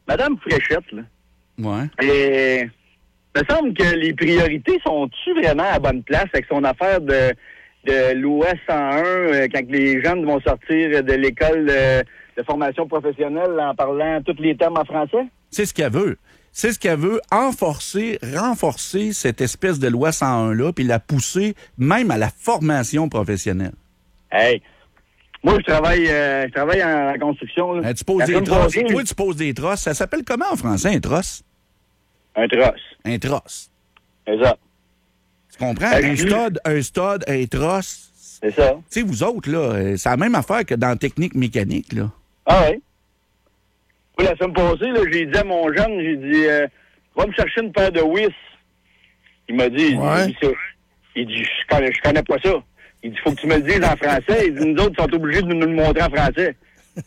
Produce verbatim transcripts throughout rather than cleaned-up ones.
Madame Fréchette, là. Ouais. Et il me semble que les priorités sont-tu vraiment à bonne place avec son affaire de, de l'O S cent un, euh, quand les jeunes vont sortir de l'école de, de formation professionnelle en parlant tous les termes en français? C'est ce qu'elle veut. C'est ce qu'elle veut, renforcer, renforcer cette espèce de loi cent un-là, puis la pousser même à la formation professionnelle. Hey! Moi, je travaille, euh, je travaille en, en construction. Là. Hein, tu poses La des semaine trosses. prochaine, Toi, tu poses des trosses. Ça s'appelle comment en français, un trosse? Un trosse. Un trosse. C'est ça. Tu comprends? Euh, un je- stud, un stud, un trosse. C'est ça. Tu sais, vous autres, là, euh, c'est la même affaire que dans la technique mécanique, là. Ah oui. Moi, la semaine passée, là, j'ai dit à mon jeune, j'ai dit, euh, va me chercher une paire de Wiss. Il m'a dit, Ouais. il dit ça. Il dit, je connais, je connais pas ça. Il dit, faut que tu me le dises en français. Il dit, nous autres, ils sont obligés de nous le montrer en français.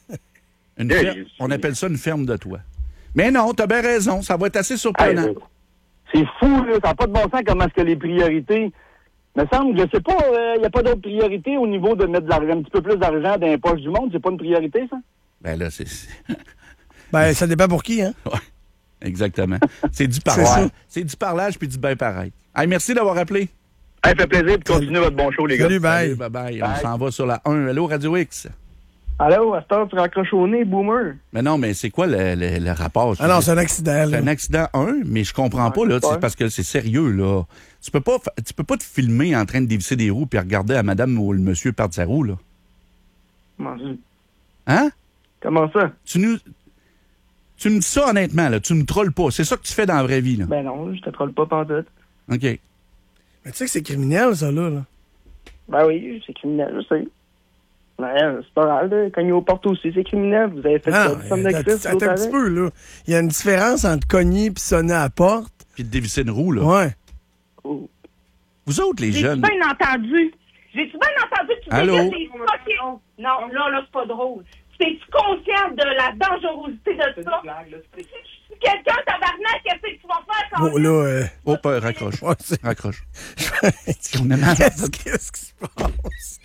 Une Yeah, fer- j'ai- On appelle ça une ferme de toit. Mais non, t'as bien raison. Ça va être assez Hey, surprenant. là, c'est fou, là. Ça n'a pas de bon sens comment est-ce que les priorités... me semble, je sais pas, il n'y a pas d'autres priorités au niveau de mettre de l'argent, un petit peu plus d'argent dans les poches du monde. C'est pas une priorité, ça? Ben là, c'est... c'est- Ben, ça dépend pour qui, hein? Ouais, exactement. C'est du C'est parlage. ça. C'est du parlage puis du bien pareil. Hey, merci d'avoir appelé. Hey, fait plaisir de continuer votre bon show, les gars. Salut, bye. Salut, bye bye. On Bye. s'en va sur la un. Allô, Radio X. Allô, à cette heure, tu raccroches au nez, boomer. Mais non, mais c'est quoi le, le- le rapport? Ah non, c'est un accident, C'est là. un accident, un, mais je comprends pas, là, c'est c'est pas. parce que c'est sérieux, là. Tu peux pas, fa- tu peux pas te filmer en train de dévisser des roues puis regarder à madame ou le monsieur perdre sa roue, là. Comment ça? Hein? Comment ça? Tu nous, tu me dis ça honnêtement, là. Tu me trolles pas. C'est ça que tu fais dans la vraie vie, là. Ben non, je te trolle pas pantoute. OK. Mais tu sais que c'est criminel, ça, là. là. Ben oui, c'est criminel, je sais. Ben, c'est pas grave, là. Cogner aux portes aussi, c'est criminel. Vous avez fait Ah, ça, du somme attends d'actrice, attends un petit peu, là. Il y a une différence entre cogner et sonner à la porte. Puis de dévisser une roue, là. Ouais. Vous autres, les J'ai-tu jeunes. bien entendu? J'ai-tu bien entendu que tu Allô? disais que t'es fucking... Non, là, là, c'est pas drôle. T'es-tu conscient de la dangerosité de ça? Si quelqu'un, tabarnak, qu'est-ce que tu vas faire quand Bon, là, euh, Hop, euh, raccroche. ouais, c'est- Raccroche. On est mal. Qu'est-ce qu'est-ce qui se passe?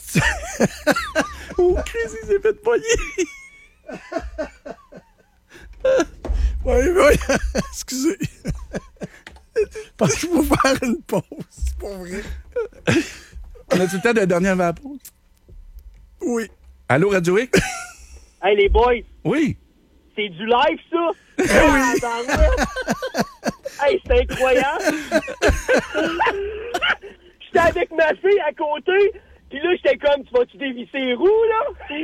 Oh, Chris, il s'est fait poigner. Oui, oui. Excusez. Parce qu'il faut faire une pause. C'est pas vrai. On a-tu le temps de la dernière vapeur? Oui. Allô, Radio X? Hey, les boys, Oui. c'est du live, ça? Ah, dans le- Hey, c'est incroyable! J'étais avec ma fille à côté, puis là, j'étais comme, tu vas-tu dévisser les roues, là?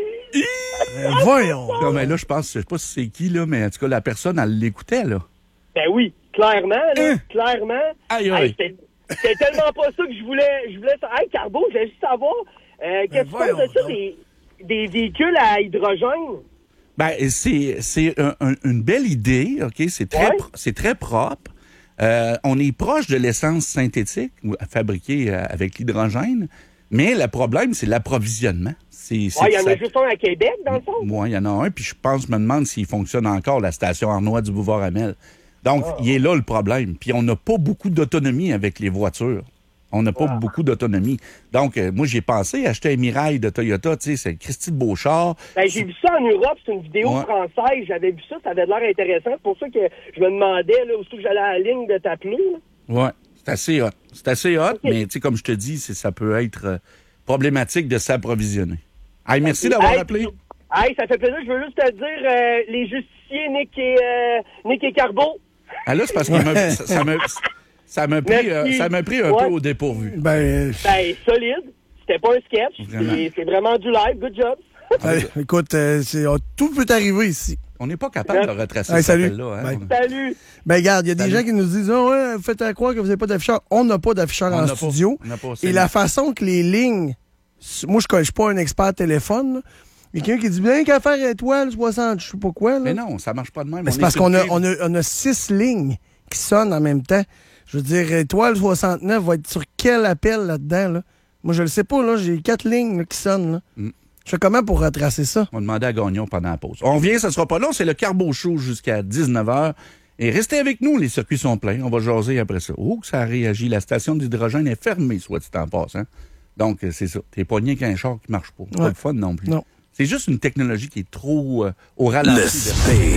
Euh, voyons. Non, mais là, je pense, je sais pas si c'est qui, là, mais en tout cas, la personne, elle l'écoutait, là. Ben oui, clairement, là, Hein? clairement. Aïe, Hey, aïe. c'était c'était tellement pas ça que je voulais, je voulais sa- Hey, Carbo, je voulais juste savoir, euh, qu'est-ce que tu penses voyons de ça, donc. des, des véhicules à hydrogène? Ben, c'est, c'est un- un- une belle idée, OK? C'est très, Ouais. pro- c'est très propre. Euh, on est proche de l'essence synthétique ou- fabriquée euh, avec l'hydrogène, mais le problème, c'est l'approvisionnement. C'est, c'est Ouais, il y que en ça- a juste un à Québec, dans le fond. Moi, il y en a un, puis je pense, je me demande s'il fonctionne encore, la station Arnois du Bouvard-Hamel. Donc, il est là le problème. Puis on n'a pas beaucoup d'autonomie avec les voitures. On n'a pas beaucoup d'autonomie. Donc, euh, moi, j'ai pensé acheter un Mirai de Toyota, tu sais, c'est Christy de Beauchard. Ben, j'ai vu ça en Europe, c'est une vidéo Ouais. française, j'avais vu ça, ça avait l'air intéressant, c'est pour ça que je me demandais, là, aussitôt que j'allais à la ligne de t'appeler, là. Ouais, c'est assez hot. C'est assez hot, Ok. mais tu sais, comme je te dis, c'est- ça peut être euh, problématique de s'approvisionner. Hey, merci d'avoir Hey, appelé. Hey, ça fait plaisir, je veux juste te dire, euh, les justiciers Nick et, euh, Nick et Carbo. Ah là, c'est parce que ça, ça m'a ça m'a pris, Merci. euh, ça m'a pris un Ouais. peu au dépourvu. Ben, euh, Ben, solide, c'était pas un sketch, Vraiment. c'est c'est vraiment du live, good job. euh, écoute, euh, c'est- oh, tout peut arriver ici. On n'est pas capable de retracer Hey, cet salut. appel-là. Hein? Bye. On- Salut! Ben, regarde, il y a des Salut. gens qui nous disent, oh, ouais, vous faites à croire que vous n'avez pas d'afficheur. On n'a pas d'afficheur On en n'a pas- studio. on n'a pas- Et c'est- la façon que les lignes. Moi, je ne suis pas un expert téléphone. là. Il y a quelqu'un qui dit, bien qu'à faire étoile soixante, je sais pas quoi. Là. Mais non, ça marche pas de même. Mais On c'est est parce sur qu'on le a, cuivre. on a, on a six lignes qui sonnent en même temps. Je veux dire, étoile soixante-neuf va être sur quel appel là-dedans? Là? Moi, je le sais pas. Là. J'ai quatre lignes là, qui sonnent. Là. Mm. Je fais comment pour retracer ça? On va demander à Gagnon pendant la pause. On revient, ça sera pas long. C'est le Carbo Show jusqu'à dix-neuf heures. Et restez avec nous, les circuits sont pleins. On va jaser après ça. Oh, que ça a réagi. La station d'hydrogène est fermée, soit dit en passant. Donc, euh, c'est ça. T'es pogné qu'un char qui marche pas. Pas Ouais. le fun non plus. Non. C'est juste une technologie qui est trop euh, au ralenti. Le